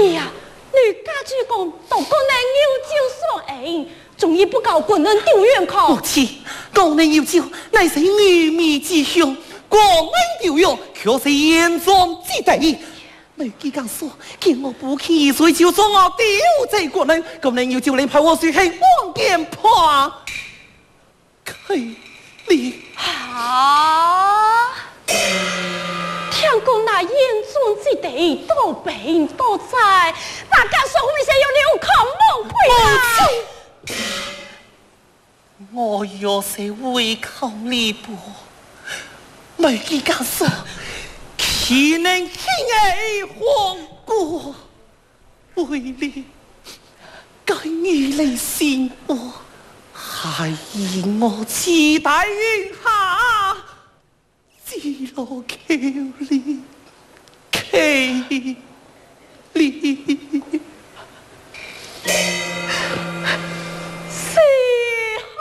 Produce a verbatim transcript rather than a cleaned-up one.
你呀，你家主公到国内有酒所应，终于不搞国人丢远考。 母亲，国内有酒乃是愚昧之凶，国人丢远却是严重之罪。你既讲说，见我不起水就说我丢在国人，国人有酒能派我水去往见破。可你好，听讲那严重之地都病都在，大家说为啥要留抗梦会啊？ 我要是违抗你不，没几敢说，岂能轻易放过？为你该你来信我，还以我期待云下，只落求你，求你。